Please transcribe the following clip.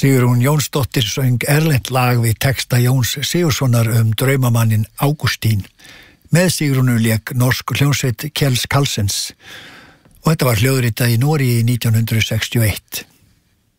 Sigrún Jónsdóttir söng erlent lag við texta Jóns Sigurðssonar draumamannin Ágústín. Með Sigrúnu lék norsk hljómsveit Kjells Karlsens og þetta var hljóðritað í Noregi 1961.